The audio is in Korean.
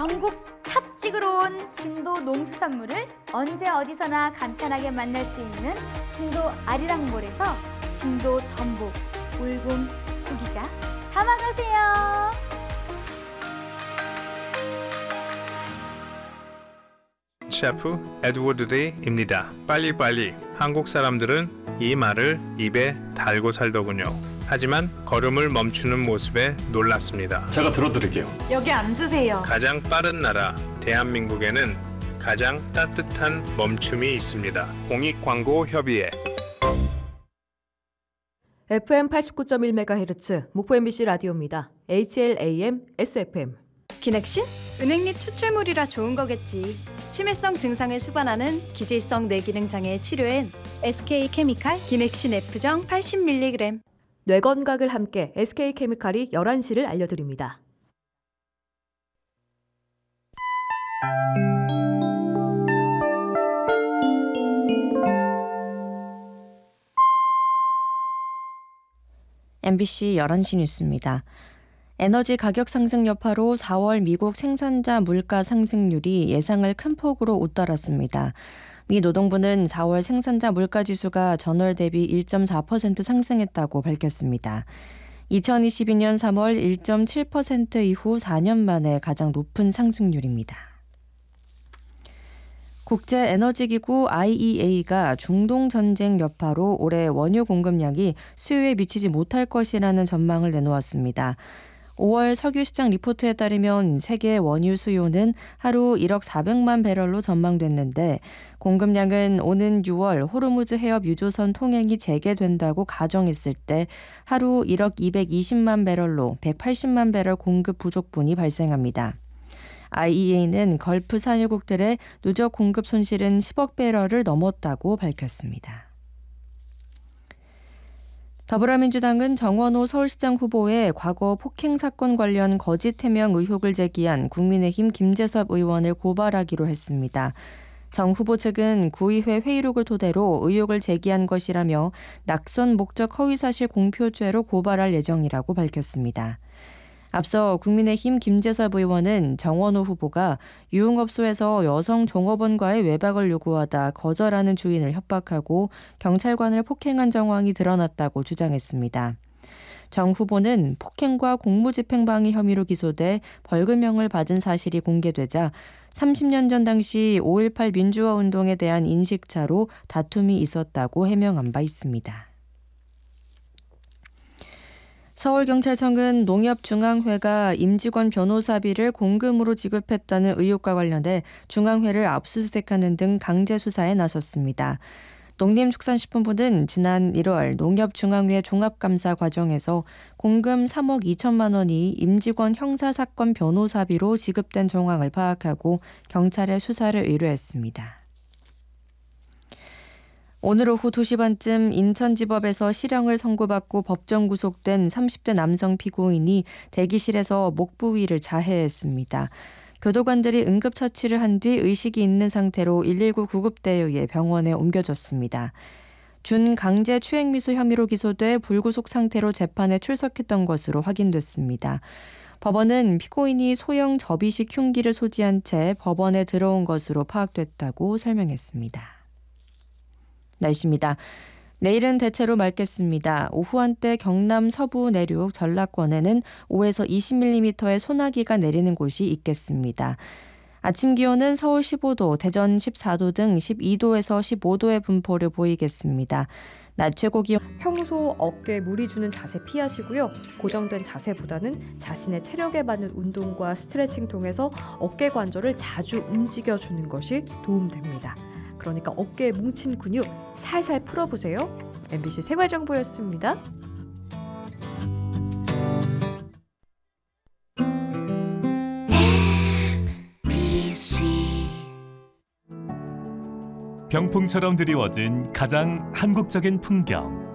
전국 탑 찍으러 온 진도 농수산물을 언제 어디서나 간편하게 만날 수 있는 진도 아리랑몰에서 진도 전복, 울금, 구기자 담아가세요. 셰프 에드워드 레이입니다. 빨리빨리. 한국 사람들은 이 말을 입에 달고 살더군요. 하지만 걸음을 멈추는 모습에 놀랐습니다. 제가 들어드릴게요. 여기 앉으세요. 가장 빠른 나라 대한민국에는 가장 따뜻한 멈춤이 있습니다. 공익광고협의회. FM 89.1MHz 목포 MBC 라디오입니다. HLAM SFM. 기넥신? 은행잎 추출물이라 좋은 거겠지. 치매성 증상을 수반하는 기질성 뇌기능 장애 치료엔 SK케미칼 기넥신 F정 80mg. 뇌 건강을 함께 SK케미칼이 11시를 알려드립니다. MBC 11시 뉴스입니다. 에너지 가격 상승 여파로 4월 미국 생산자 물가 상승률이 예상을 큰 폭으로 웃돌았습니다. 미 노동부는 4월 생산자 물가 지수가 전월 대비 1.4% 상승했다고 밝혔습니다. 2022년 3월 1.7% 이후 4년 만에 가장 높은 상승률입니다. 국제에너지기구 IEA가 중동 전쟁 여파로 올해 원유 공급량이 수요에 미치지 못할 것이라는 전망을 내놓았습니다. 5월 석유시장 리포트에 따르면 세계 원유 수요는 하루 1억 400만 배럴로 전망됐는데 공급량은 오는 6월 호르무즈 해협 유조선 통행이 재개된다고 가정했을 때 하루 1억 220만 배럴로 180만 배럴 공급 부족분이 발생합니다. IEA는 걸프 산유국들의 누적 공급 손실은 10억 배럴을 넘었다고 밝혔습니다. 더불어민주당은 정원호 서울시장 후보의 과거 폭행 사건 관련 거짓 해명 의혹을 제기한 국민의힘 김재섭 의원을 고발하기로 했습니다. 정 후보 측은 구의회 회의록을 토대로 의혹을 제기한 것이라며 낙선 목적 허위사실 공표죄로 고발할 예정이라고 밝혔습니다. 앞서 국민의힘 김재섭 의원은 정원호 후보가 유흥업소에서 여성 종업원과의 외박을 요구하다 거절하는 주인을 협박하고 경찰관을 폭행한 정황이 드러났다고 주장했습니다. 정 후보는 폭행과 공무집행방해 혐의로 기소돼 벌금형을 받은 사실이 공개되자 30년 전 당시 5.18 민주화 운동에 대한 인식차로 다툼이 있었다고 해명한 바 있습니다. 서울경찰청은 농협중앙회가 임직원 변호사비를 공금으로 지급했다는 의혹과 관련해 중앙회를 압수수색하는 등 강제 수사에 나섰습니다. 농림축산식품부는 지난 1월 농협중앙회 종합감사 과정에서 공금 3억 2천만 원이 임직원 형사사건 변호사비로 지급된 정황을 파악하고 경찰에 수사를 의뢰했습니다. 오늘 오후 2시 반쯤 인천지법에서 실형을 선고받고 법정 구속된 30대 남성 피고인이 대기실에서 목 부위를 자해했습니다. 교도관들이 응급처치를 한 뒤 의식이 있는 상태로 119 구급대에 의해 병원에 옮겨졌습니다. 준강제 추행미수 혐의로 기소돼 불구속 상태로 재판에 출석했던 것으로 확인됐습니다. 법원은 피고인이 소형 접이식 흉기를 소지한 채 법원에 들어온 것으로 파악됐다고 설명했습니다. 날씨입니다. 내일은 대체로 맑겠습니다. 오후 한때 경남 서부 내륙 전라권에는 5에서 20mm의 소나기가 내리는 곳이 있겠습니다. 아침 기온은 서울 15도, 대전 14도 등 12도에서 15도의 분포를 보이겠습니다. 낮 최고 기온 평소 어깨에 무리 주는 자세 피하시고요. 고정된 자세보다는 자신의 체력에 맞는 운동과 스트레칭 통해서 어깨 관절을 자주 움직여주는 것이 도움됩니다. 그러니까 어깨에 뭉친 근육 살살 풀어보세요. MBC 생활정보였습니다. 병풍처럼 드리워진 가장 한국적인 풍경